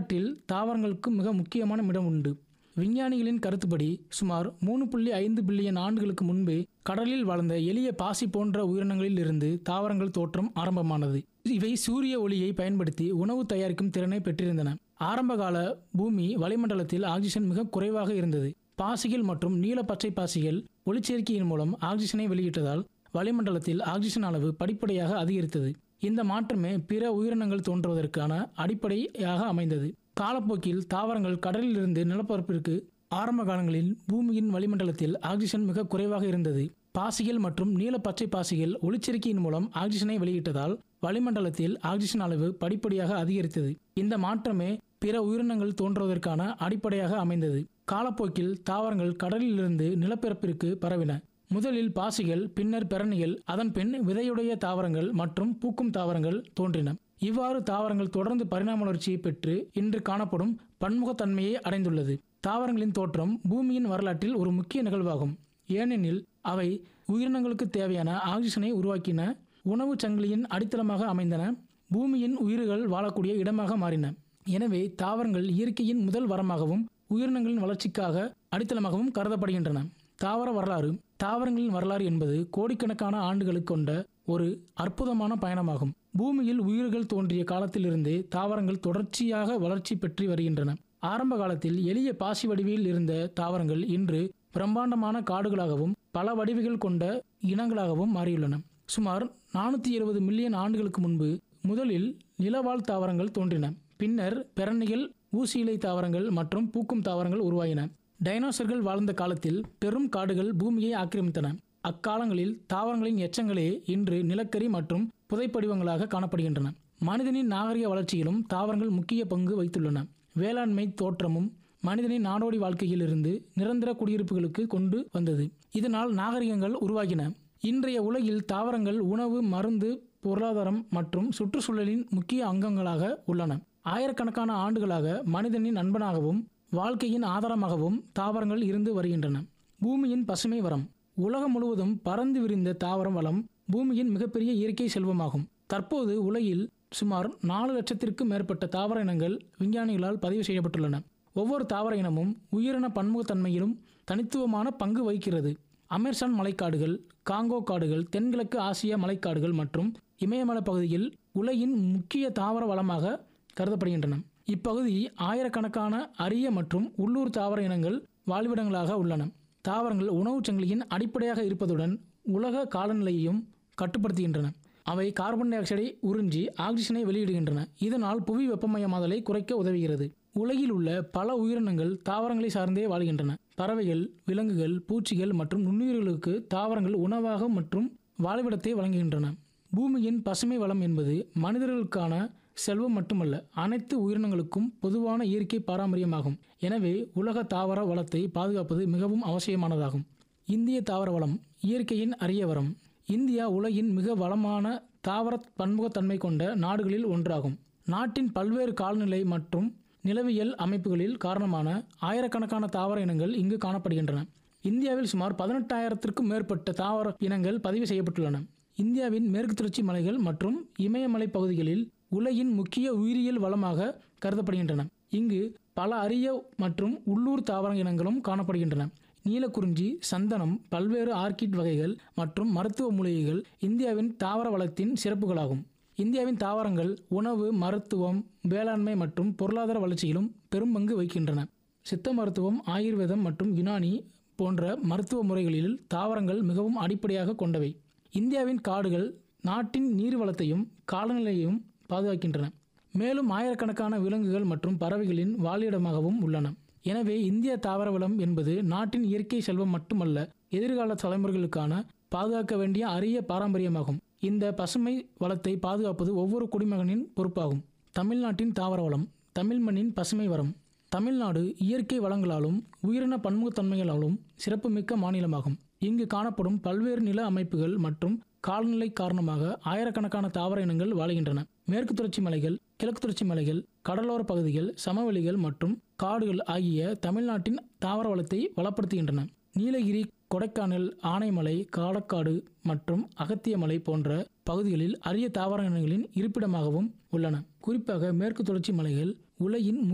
வரலாற்றில் தாவரங்களுக்கு மிக முக்கியமான இடம் உண்டு. விஞ்ஞானிகளின் கருத்துப்படி சுமார் 3.5 பில்லியன் ஆண்டுகளுக்கு முன்பே கடலில் வாழ்ந்த எளிய பாசி போன்ற உயிரினங்களில் இருந்து தாவரங்கள் தோற்றம் ஆரம்பமானது. இவை சூரிய ஒளியை பயன்படுத்தி உணவு தயாரிக்கும் திறனை பெற்றிருந்தன. ஆரம்பகால பூமி வளிமண்டலத்தில் ஆக்சிஜன் மிக குறைவாக இருந்தது. பாசிகள் மற்றும் நீல பச்சை பாசிகள் ஒளிச்சேர்க்கையின் மூலம் ஆக்சிஜனை வெளியிட்டதால் வளிமண்டலத்தில் ஆக்சிஜன் அளவு படிப்படியாக அதிகரித்தது. இந்த மாற்றமே பிற உயிரினங்கள் தோன்றுவதற்கான அடிப்படையாக அமைந்தது. காலப்போக்கில் தாவரங்கள் கடலில் இருந்து நிலப்பரப்பிற்கு ஆரம்ப காலங்களில் பூமியின் வளிமண்டலத்தில் ஆக்சிஜன் மிக குறைவாக இருந்தது. பாசிகள் மற்றும் நீல பச்சை பாசிகள் ஒளிச்சேர்க்கையின் மூலம் ஆக்சிஜனை வெளியிட்டதால் வளிமண்டலத்தில் ஆக்சிஜன் அளவு படிப்படியாக அதிகரித்தது. இந்த மாற்றமே பிற உயிரினங்கள் தோன்றுவதற்கான அடிப்படையாக அமைந்தது. காலப்போக்கில் தாவரங்கள் கடலில் இருந்து நிலப்பரப்பிற்கு பரவின. முதலில் பாசிகள், பின்னர் பெரணிகள், அதன் பின் விதையுடைய தாவரங்கள் மற்றும் பூக்கும் தாவரங்கள் தோன்றின. இவ்வாறு தாவரங்கள் தொடர்ந்து பரிணாம வளர்ச்சியை பெற்று இன்று காணப்படும் பன்முகத்தன்மையை அடைந்துள்ளது. தாவரங்களின் தோற்றம் பூமியின் வரலாற்றில் ஒரு முக்கிய நிகழ்வாகும். ஏனெனில் அவை உயிரினங்களுக்கு தேவையான ஆக்சிஜனை உருவாக்கின, உணவு சங்கிலியின் அடித்தளமாக அமைந்தன, பூமியின் உயிர்கள் வாழக்கூடிய இடமாக மாறின. எனவே தாவரங்கள் இயற்கையின் முதல் வரமாகவும் உயிரினங்களின் வளர்ச்சிக்காக அடித்தளமாகவும் கருதப்படுகின்றன. தாவர வரலாறு. தாவரங்களின் வரலாறு என்பது கோடிக்கணக்கான ஆண்டுகள் கொண்ட ஒரு அற்புதமான பயணமாகும். பூமியில் உயிர்கள் தோன்றிய காலத்திலிருந்தே தாவரங்கள் தொடர்ச்சியாக வளர்ச்சி பெற்று வருகின்றன. ஆரம்ப காலத்தில் எளிய பாசி வடிவில் இருந்த தாவரங்கள் இன்று பிரம்மாண்டமான காடுகளாகவும் பல வடிவுகள் கொண்ட இனங்களாகவும் மாறியுள்ளன. சுமார் 470 மில்லியன் ஆண்டுகளுக்கு முன்பு முதலில் நிலவாழ் தாவரங்கள் தோன்றின. பின்னர் பெரணிகள், ஊசி இலை தாவரங்கள் மற்றும் பூக்கும் தாவரங்கள் உருவாயின. டைனோசர்கள் வாழ்ந்த காலத்தில் பெரும் காடுகள் பூமியை ஆக்கிரமித்தன. அக்காலங்களில் தாவரங்களின் எச்சங்களே இன்று நிலக்கரி மற்றும் புதைப்படிவங்களாக காணப்படுகின்றன. மனிதனின் நாகரிக வளர்ச்சியிலும் தாவரங்கள் முக்கிய பங்கு வைத்துள்ளன. வேளாண்மை தோற்றமும் மனிதனின் நாடோடி வாழ்க்கையில் இருந்து நிரந்தர குடியிருப்புகளுக்கு கொண்டு வந்தது. இதனால் நாகரிகங்கள் உருவாகின. இன்றைய உலகில் தாவரங்கள் உணவு, மருந்து, பொருளாதாரம் மற்றும் சுற்றுச்சூழலின் முக்கிய அங்கங்களாக உள்ளன. ஆயிரக்கணக்கான ஆண்டுகளாக மனிதனின் நண்பனாகவும் வாழ்க்கையின் ஆதாரமாகவும் தாவரங்கள் இருந்து வருகின்றன. பூமியின் பசுமை வரம். உலகம் முழுவதும் பறந்து விரிந்த தாவர வளம் பூமியின் மிகப்பெரிய இயற்கை செல்வமாகும். தற்போது உலகில் சுமார் 4 லட்சத்திற்கும் மேற்பட்ட தாவர இனங்கள் விஞ்ஞானிகளால் பதிவு செய்யப்பட்டுள்ளன. ஒவ்வொரு தாவர இனமும் உயிரின பன்முகத்தன்மையிலும் தனித்துவமான பங்கு வகிக்கிறது. அமேசான் மலைக்காடுகள், காங்கோ காடுகள், தென்கிழக்கு ஆசிய மலைக்காடுகள் மற்றும் இமயமலை பகுதியில் உலகின் முக்கிய தாவர வளமாக கருதப்படுகின்றன. இப்பகுதி ஆயிரக்கணக்கான அரிய மற்றும் உள்ளூர் தாவர இனங்கள் வாழ்விடங்களாக உள்ளன. தாவரங்கள் உணவு சங்கிலியின் அடிப்படையாக இருப்பதுடன் உலக காலநிலையையும் கட்டுப்படுத்துகின்றன. அவை கார்பன் டை ஆக்சைடை உறிஞ்சி ஆக்சிஜனை வெளியிடுகின்றன. இதனால் புவி வெப்பமயமாதலை குறைக்க உதவுகிறது. உலகில் உள்ள பல உயிரினங்கள் தாவரங்களை சார்ந்தே வாழ்கின்றன. பறவைகள், விலங்குகள், பூச்சிகள் மற்றும் நுண்ணுயிர்களுக்கு தாவரங்கள் உணவாக மற்றும் வாழ்விடத்தை வழங்குகின்றன. பூமியின் பசுமை வளம் என்பது மனிதர்களுக்கான செல்வம் மட்டுமல்ல, அனைத்து உயிரினங்களுக்கும் பொதுவான இயற்கை பாரம்பரியமாகும். எனவே உலக தாவர வளத்தை பாதுகாப்பது மிகவும் அவசியமானதாகும். இந்திய தாவர வளம். இயற்கையின் அரிய வரம். இந்தியா உலகின் மிக வளமான தாவர பன்முகத்தன்மை கொண்ட நாடுகளில் ஒன்றாகும். நாட்டின் பல்வேறு காலநிலை மற்றும் நிலவியல் அமைப்புகளில் காரணமான ஆயிரக்கணக்கான தாவர இனங்கள் இங்கு காணப்படுகின்றன. இந்தியாவில் சுமார் 18,000க்கும் மேற்பட்ட தாவர இனங்கள் பதிவு செய்யப்பட்டுள்ளன. இந்தியாவின் மேற்கு தொடர்ச்சி மலைகள் மற்றும் இமயமலை பகுதிகளில் உலகின் முக்கிய உயிரியல் வளமாக கருதப்படுகின்றன. இங்கு பல அரிய மற்றும் உள்ளூர் தாவர இனங்களும் காணப்படுகின்றன. நீலக்குறிஞ்சி, சந்தனம், பல்வேறு ஆர்க்கிட் வகைகள் மற்றும் மருத்துவ மூலிகைகள் இந்தியாவின் தாவர வளத்தின் சிறப்புகளாகும். இந்தியாவின் தாவரங்கள் உணவு, மருத்துவம், வேளாண்மை மற்றும் பொருளாதார வளர்ச்சியிலும் பெரும் பங்கு வகிக்கின்றன. சித்த மருத்துவம், ஆயுர்வேதம் மற்றும் யுனானி போன்ற மருத்துவ முறைகளில் தாவரங்கள் மிகவும் அடிப்படையாக கொண்டவை. இந்தியாவின் காடுகள் நாட்டின் நீர் வளத்தையும் காலநிலையையும் பாதுகாக்கின்றன. மேலும் ஆயிரக்கணக்கான விலங்குகள் மற்றும் பறவைகளின் வாழிடமாகவும் உள்ளன. எனவே இந்திய தாவர வளம் என்பது நாட்டின் இயற்கை செல்வம் மட்டுமல்ல, எதிர்கால தலைமுறைகளுக்கான பாதுகாக்க வேண்டிய அரிய பாரம்பரியமாகும். இந்த பசுமை வளத்தை பாதுகாப்பது ஒவ்வொரு குடிமகனின் பொறுப்பாகும். தமிழ்நாட்டின் தாவர வளம். தமிழ் மண்ணின் பசுமை வரம். தமிழ்நாடு இயற்கை வளங்களாலும் உயிரின பன்முகத்தன்மைகளாலும் சிறப்புமிக்க மாநிலமாகும். இங்கு காணப்படும் பல்வேறு நில அமைப்புகள் மற்றும் காலநிலை காரணமாக ஆயிரக்கணக்கான தாவர இனங்கள் வாழ்கின்றன. மேற்கு தொடர்ச்சி மலைகள், கிழக்கு தொடர்ச்சி மலைகள், கடலோர பகுதிகள், சமவெளிகள் மற்றும் காடுகள் ஆகிய தமிழ்நாட்டின் தாவர வளத்தை வளப்படுத்துகின்றன. நீலகிரி, கொடைக்கானல், ஆனைமலை, காலக்காடு மற்றும் அகத்தியமலை போன்ற பகுதிகளில் அரிய தாவர இனங்களின் இருப்பிடமாகவும் உள்ளன. குறிப்பாக மேற்கு தொடர்ச்சி மலைகள் உலகின்